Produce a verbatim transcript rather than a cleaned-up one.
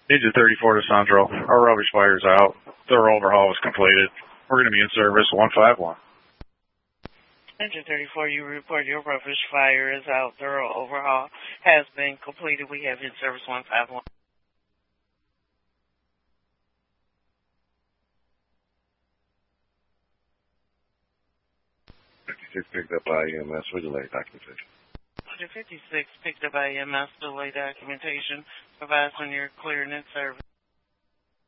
Engine thirty-four to Sandro. Our rubbish fire's out. Thorough overhaul was completed. We're going to be in service one five one. Engine thirty-four, you report your rubbish fire is out. Thorough overhaul has been completed. We have in service one five one. fifty-six picked up by E M S for delay documentation. fifty-six picked up by E M S delay documentation. Provides when you're clearing in service.